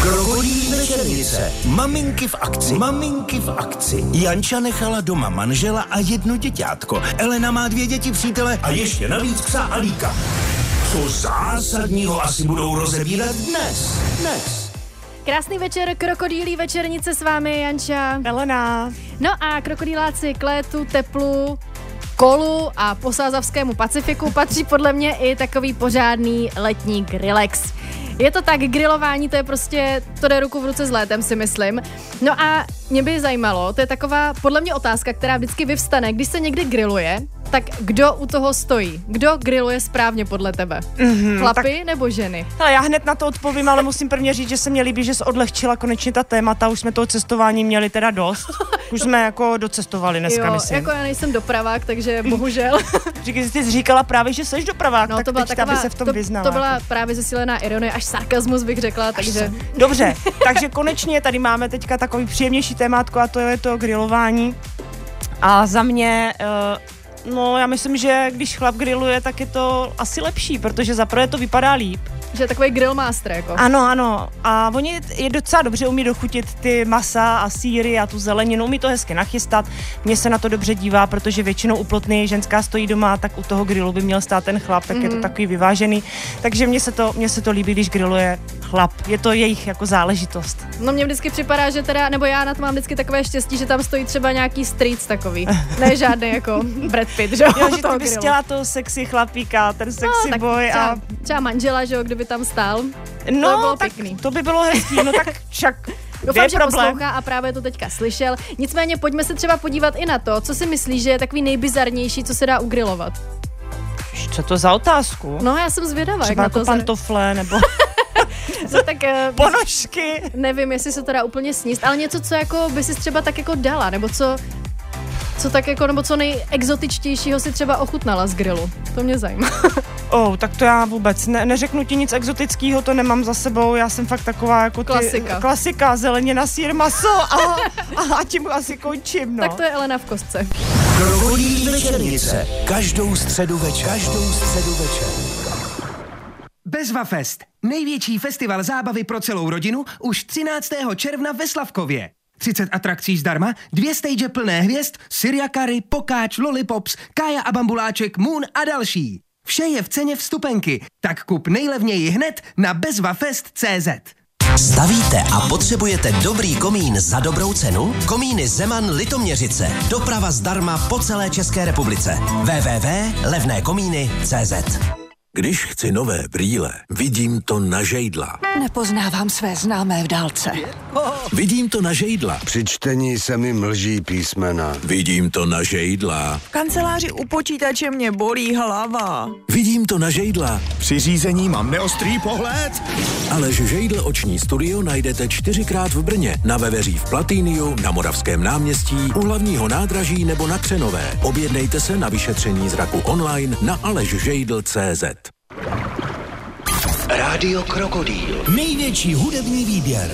Krokodýlí večernice. Maminky v akci. Maminky v akci. Janča nechala doma manžela a jedno děťátko. Elena má 2 děti přítele a ještě navíc psa Alíka. Co zásadního asi budou rozebírat dnes? Krásný večer, krokodýlí večernice s vámi, Janča. Elena. No a krokodýláci k létu, teplu, kolu a posázavskému Pacifiku patří podle mě i takový pořádný letní grilex. Je to tak, grilování, to je prostě, to jde ruku v ruce s létem, si myslím. No a mě by zajímalo, to je taková podle mě otázka, která vždycky vyvstane, když se někde griluje, tak kdo u toho stojí? Kdo griluje správně podle tebe? Chlapi nebo ženy? Hele, já hned na to odpovím, ale musím prvně říct, že se mě líbí, že jsi odlehčila konečně ta témata, už jsme toho cestování měli teda dost. Už jsme jako docestovali dneska, myslím. Jako já nejsem dopravák, takže bohužel. Říkej, jsi říkala právě, že jsi dopravák, no, tak to byla teď taková, by se v tom vyznala. To byla právě zesílená ironie, až sarkazmus bych řekla, takže... Dobře, takže konečně tady máme teďka takový příjemnější témátko a to je to grilování. A za mě... No, já myslím, že když chlap grilluje, tak je to asi lepší, protože zaprvé to vypadá líp. Že je takový grillmaster, jako. Ano. A oni je docela dobře umí dochutit ty masa a sýry a tu zeleninu, umí to hezky nachystat. Mně se na to dobře dívá, protože většinou u plotny ženská stojí doma, tak u toho grillu by měl stát ten chlap, tak je to takový vyvážený. Takže mně se to líbí, když grilluje chlap. Je to jejich jako záležitost. No mně vždycky připadá, že teda, nebo já na to mám vždycky takové štěstí, že tam stojí třeba nějaký street takový. Ne žádný jako Brad Pitt, že jo? Že ty bys chtěla toho sexy chlapíka, ten sexy boy a... Třeba manžela, že jo, kdyby tam stál. No, to by bylo tak pěkný. To by bylo hezký, no tak však... Doufám, že poslouchá a právě to teďka slyšel. Nicméně pojďme se třeba podívat i na to, co si myslíš, že je takový nejbizarnější, co se dá ugrilovat. Co to za otázku? No, já jsem zvědavá. Třeba jako pantofle, nebo... No, tak, ponožky. Nevím, jestli se to dá úplně sníst, ale něco, co jako by si třeba tak jako dala, nebo co tak jako, nebo co nejexotičtějšího si třeba ochutnala z grilu. To mě zajímá. Tak to já vůbec neřeknu ti nic exotického, to nemám za sebou, já jsem fakt taková jako klasika, zelenina, sýr, maso a tím asi končím, no. Tak to je Elena v kostce. Krokodýlí večernice. Každou středu večer. Bezvafest. Největší festival zábavy pro celou rodinu už 13. června ve Slavkově. 30 atrakcí zdarma, 2 stage plné hvězd, Syria Curry, Pokáč, Lollipops, Kája a Bambuláček, Moon a další. Vše je v ceně vstupenky, tak kup nejlevněji hned na bezvafest.cz. Stavíte a potřebujete dobrý komín za dobrou cenu? Komíny Zeman Litoměřice. Doprava zdarma po celé České republice. www.levnékomíny.cz. Když chci nové brýle, vidím to na Žejdla. Nepoznávám své známé v dálce. Vidím to na Žejdla. Při čtení se mi mlží písmena. Vidím to na Žejdla. V kanceláři u počítače mě bolí hlava. Vidím to na Žejdla. Při řízení mám neostrý pohled. Alež Žejdl oční studio najdete 4krát v Brně, na Veveří v Platýniu, na Moravském náměstí, u hlavního nádraží nebo na Křenové. Objednejte se na vyšetření zraku online na alešžejdl.cz. Rádio Krokodýl. Největší hudební výběr.